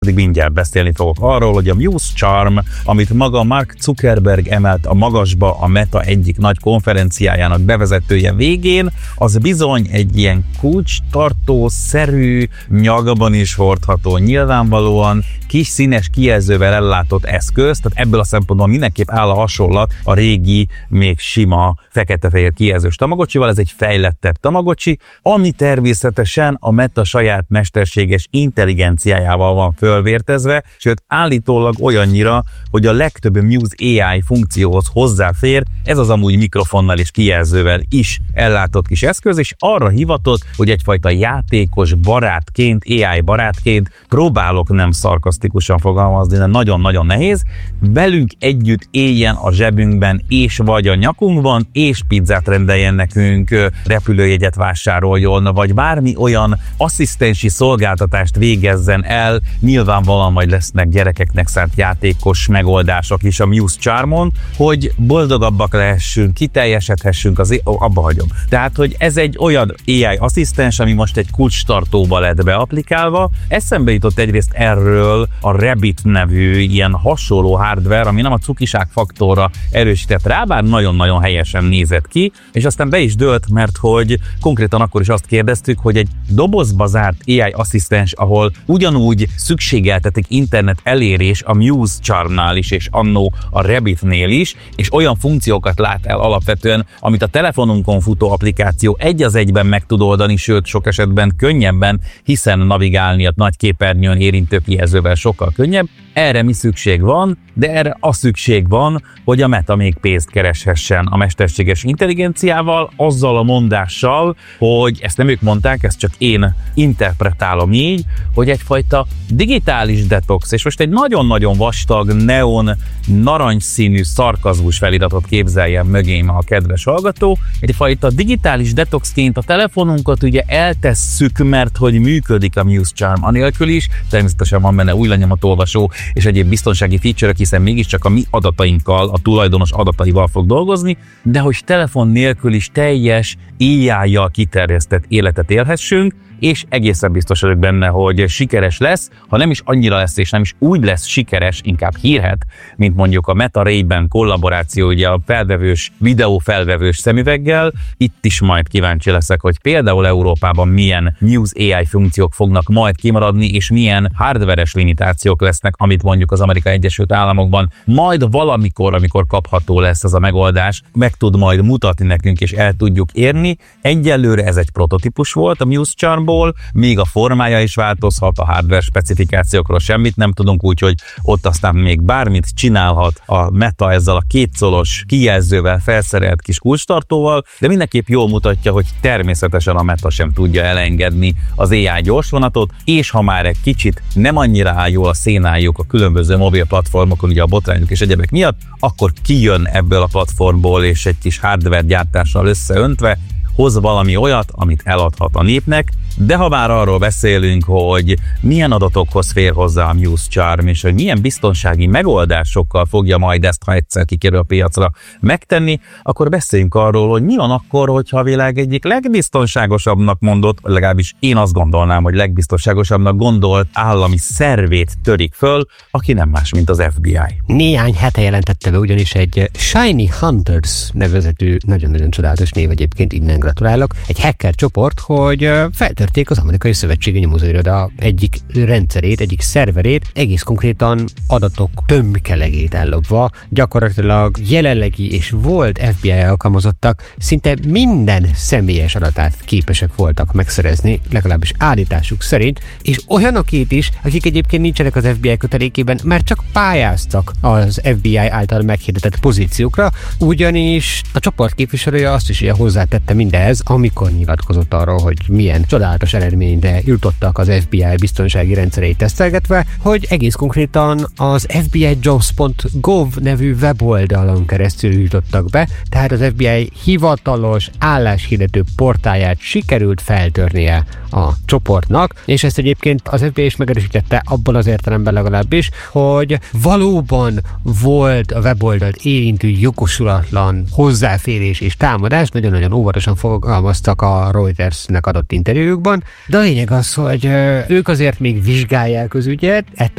Mindjárt beszélni fogok arról, hogy a Muse Charm, amit maga Mark Zuckerberg emelt a magasba a Meta egyik nagy konferenciájának bevezetője végén, az bizony egy ilyen kulcstartó-szerű, nyakban is hordható, nyilvánvalóan kis színes kijelzővel ellátott eszköz, tehát ebből a szempontból mindenképp áll a hasonlat a régi, még sima, fekete-fehér kijelzős Tamagotchival. Ez egy fejlettebb Tamagotchi, ami természetesen a Meta saját mesterséges intelligenciájával van fölvértezve, sőt állítólag olyannyira, hogy a legtöbb Muse AI funkcióhoz hozzáfér, ez az amúgy mikrofonnal és kijelzővel is ellátott kis eszköz, és arra hivatott, hogy egyfajta játékos barátként, AI barátként próbálok nem szarkasztikusan fogalmazni, de nagyon-nagyon nehéz, velünk együtt éljen a zsebünkben, és vagy a nyakunkban, és pizzát rendeljen nekünk, repülőjegyet vásároljon, vagy bármi olyan asszisztensi szolgáltatást végezzen el. Nyilvánvalóan majd lesznek gyerekeknek szánt játékos megoldások is a Muse Charmon, hogy boldogabbak lehessünk, kiteljesedhessünk, abba hagyom. Tehát, hogy ez egy olyan AI asszisztens, ami most egy kulcstartóba lett beaplikálva. Eszembe jutott egyrészt erről a Rabbit nevű ilyen hasonló hardware, ami nem a cukiság faktorra erősített rá, bár nagyon-nagyon helyesen nézett ki, és aztán be is dőlt, mert hogy konkrétan akkor is azt kérdeztük, hogy egy dobozba zárt AI asszisztens, ahol ugyanúgy szükségeltetik internet elérés a Muse Charmnál is, és annó a Rabbitnél is, és olyan funkciókat lát el alapvetően, amit a telefonunkon futó applikáció egy az egyben meg tud oldani, sőt sok esetben könnyebben, hiszen navigálni a nagy képernyőn érintő kijelzővel sokkal könnyebb. Erre mi szükség van, de erre az szükség van, hogy a Meta még pénzt kereshessen a mesterséges intelligenciával, azzal a mondással, hogy ezt nem ők mondták, ezt csak én interpretálom így, hogy egyfajta digitális detox, és most egy nagyon-nagyon vastag, neon, narancsszínű szarkazmus feliratot képzeljen mögém a kedves hallgató, egyfajta digitális detoxként a telefonunkat ugye eltesszük, mert hogy működik a Muse Charm anélkül is, természetesen van benne új lenyomatolvasó és egyéb biztonsági feature-ök, hiszen mégiscsak a mi adatainkkal, a tulajdonos adataival fog dolgozni, de hogy telefon nélkül is teljes, AI-jal kiterjesztett életet élhessünk, és egészen biztos vagyok benne, hogy sikeres lesz, ha nem is annyira lesz, és nem is úgy lesz sikeres, inkább hírhet, mint mondjuk a Meta Ray-Ban kollaboráció, ugye a felvevős, videófelvevős szemüveggel. Itt is majd kíváncsi leszek, hogy például Európában milyen Muse AI funkciók fognak majd kimaradni, és milyen hardveres limitációk lesznek, amit mondjuk az Amerikai Egyesült Államokban majd valamikor, amikor kapható lesz ez a megoldás, meg tud majd mutatni nekünk, és el tudjuk érni. Egyelőre ez egy prototípus volt a Muse Charmból, még a formája is változhat, a hardware specifikációkról semmit nem tudunk, úgyhogy ott aztán még bármit csinálhat a Meta ezzel a 2 colos kijelzővel felszerelt kis kulcstartóval, de mindenképp jól mutatja, hogy természetesen a Meta sem tudja elengedni az AI gyorsvonatot, és ha már egy kicsit nem annyira áll jól a szénájuk a különböző mobil platformokon, ugye a botrányok és egyebek miatt, akkor kijön ebből a platformból, és egy kis hardware gyártással összeöntve hoz valami olyat, amit eladhat a népnek. De ha már arról beszélünk, hogy milyen adatokhoz fér hozzá a Muse Charm, és hogy milyen biztonsági megoldásokkal fogja majd ezt, ha egyszer kikerül a piacra, megtenni, akkor beszéljünk arról, hogy mi van akkor, hogyha a világ egyik legbiztonságosabbnak mondott, vagy legalábbis én azt gondolnám, hogy legbiztonságosabbnak gondolt állami szervét törik föl, aki nem más, mint az FBI. Néhány hete jelentette be ugyanis egy Shiny Hunters nevezetű, nagyon-nagyon csodálatos név egyébként, innen gratulálok, egy hacker csoport, hogy feltörték az Amerikai Szövetségi Nyomozóiroda egyik rendszerét, egyik szerverét, egész konkrétan adatok tömkelegét ellopva, gyakorlatilag jelenlegi és volt FBI alkalmazottak szinte minden személyes adatát képesek voltak megszerezni, legalábbis állításuk szerint, és olyanokét is, akik egyébként nincsenek az FBI kötelékében, mert csak pályáztak az FBI által meghirdetett pozíciókra, ugyanis a csoport képviselője azt is hozzátette mindehez, amikor nyilatkozott arról, hogy milyen csodálatos eredményre jutottak az FBI biztonsági rendszereit tesztelgetve, hogy egész konkrétan az FBIJobs.gov nevű weboldalon keresztül jutottak be, tehát az FBI hivatalos álláshirdető portáját sikerült feltörnie a csoportnak, és ezt egyébként az FBI is megerősítette abban az értelemben legalábbis, hogy valóban volt a weboldalt érintő jogosulatlan hozzáférés és támadás, nagyon-nagyon óvatosan fogalmaztak a Reutersnek adott interjújukban, napokban, de a lényeg az, hogy ők azért még vizsgálják az ügyet, ettől